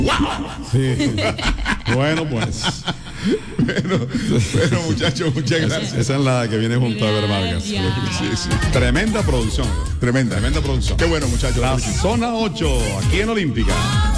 Sí. Bueno, pues. Bueno, muchachos, muchas gracias. Esa es la que viene junto a Ver Vargas. Sí, sí. Tremenda producción. Tremenda. Tremenda producción. Qué bueno, muchachos. La zona 8, aquí en Olímpica.